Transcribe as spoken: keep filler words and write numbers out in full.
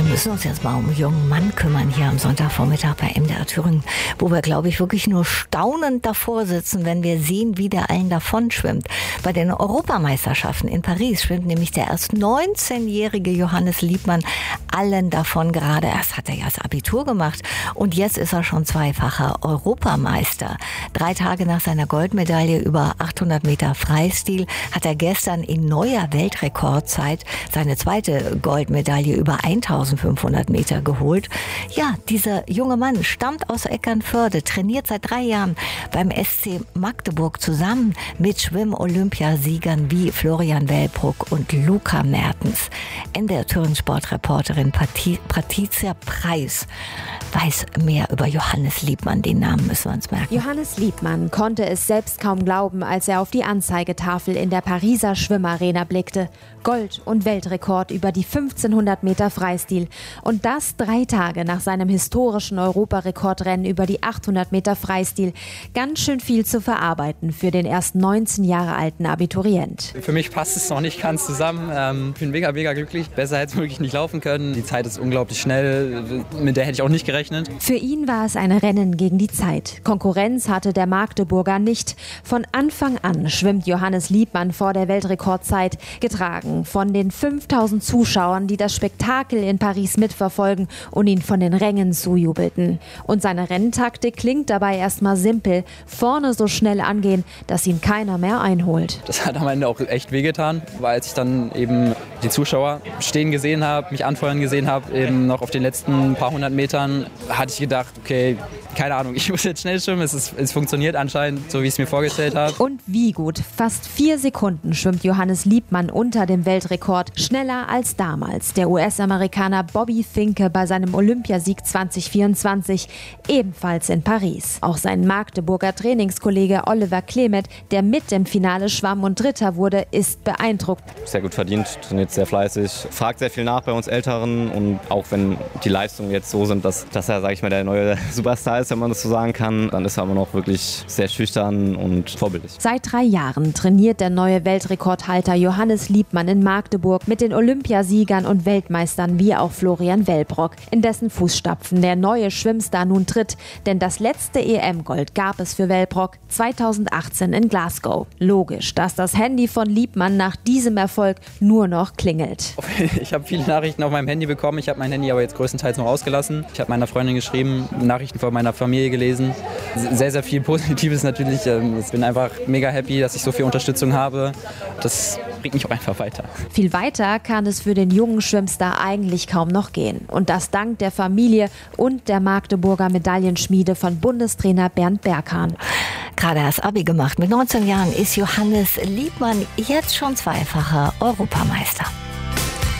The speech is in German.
müssen uns jetzt mal um einen jungen Mann kümmern hier am Sonntagvormittag bei M D R Thüringen, wo wir, glaube ich, wirklich nur staunend davor sitzen, wenn wir sehen, wie der allen davon schwimmt. Bei den Europameisterschaften in Paris schwimmt nämlich der erst neunzehnjährige Johannes Liebmann allen davon. Gerade erst hat er ja das Abitur gemacht und jetzt ist er schon zweifacher Europameister. Drei Tage nach seiner Goldmedaille über achthundert Meter Freistil hat er gestern in neuer Weltrekordzeit seine zweite Goldmedaille über eintausendfünfhundert Meter geholt. Ja, dieser junge Mann stammt aus Eckernförde, trainiert seit drei Jahren beim S C Magdeburg zusammen mit Schwimm-Olympiasiegern wie Florian Wellbrock und Luca Mertens. M D R Thüringen Sportreporterin Patricia Preis weiß mehr über Johannes Liebmann. Den Namen müssen wir uns merken. Johannes Liebmann konnte es selbst kaum glauben, als er auf die Anzeigetafel in der Pariser Schwimmarena blickte. Gold- und Weltrekord über die fünfzehnhundert Meter Freistil. Und das drei Tage nach seinem historischen Europarekordrennen über die achthundert Meter Freistil. Ganz schön viel zu verarbeiten für den erst neunzehn Jahre alten Abiturient. Für mich passt es noch nicht ganz zusammen. Ähm, ich bin mega, mega glücklich. Besser hätte es wirklich nicht laufen können. Die Zeit ist unglaublich schnell. Mit der hätte ich auch nicht gerechnet. Für ihn war es ein Rennen gegen die Zeit. Konkurrenz hatte der Magdeburger nicht. Von Anfang an schwimmt Johannes Liebmann vor der Weltrekordzeit, getragen von den fünftausend Zuschauern, die das Spektakel in Paris mitverfolgen und ihn von den Rängen zujubelten. Und seine Renntaktik klingt dabei erstmal simpel. Vorne so schnell angehen, dass ihn keiner mehr einholt. Das hat am Ende auch echt wehgetan, weil als ich dann eben die Zuschauer stehen gesehen habe, mich anfeuern gesehen habe, eben noch auf den letzten paar hundert Metern, hatte ich gedacht, okay, keine Ahnung, ich muss jetzt schnell schwimmen. Es, ist, es funktioniert anscheinend, so wie ich es mir vorgestellt habe. Und wie gut. Fast vier Sekunden schwimmt Johannes Liebmann unter dem Weltrekord. Schneller als damals der U S-Amerikaner Bobby Finke bei seinem Olympiasieg zwanzig vierundzwanzig, ebenfalls in Paris. Auch sein Magdeburger Trainingskollege Oliver Klemet, der mit im Finale schwamm und Dritter wurde, ist beeindruckt. Sehr gut verdient, trainiert sehr fleißig, fragt sehr viel nach bei uns Älteren und auch wenn die Leistungen jetzt so sind, dass, dass er, sage ich mal, der neue Superstar ist, wenn man das so sagen kann, dann ist er aber noch wirklich sehr schüchtern und vorbildlich. Seit drei Jahren trainiert der neue Weltrekordhalter Johannes Liebmann in Magdeburg mit den Olympiasiegern und Weltmeistern wie auch Florian Wellbrock, in dessen Fußstapfen der neue Schwimmstar nun tritt. Denn das letzte E M-Gold gab es für Wellbrock zweitausendachtzehn in Glasgow. Logisch, dass das Handy von Liebmann nach diesem Erfolg nur noch klingelt. Ich habe viele Nachrichten auf meinem Handy bekommen. Ich habe mein Handy aber jetzt größtenteils noch ausgelassen. Ich habe meiner Freundin geschrieben, Nachrichten von meiner Familie gelesen. Sehr, sehr viel Positives natürlich. Ich bin einfach mega happy, dass ich so viel Unterstützung habe. Das bringt mich auch einfach weiter. Viel weiter kann es für den jungen Schwimmstar eigentlich kaum noch gehen. Und das dank der Familie und der Magdeburger Medaillenschmiede von Bundestrainer Bernd Berghahn. Gerade erst Abi gemacht. Mit neunzehn Jahren ist Johannes Liebmann jetzt schon zweifacher Europameister.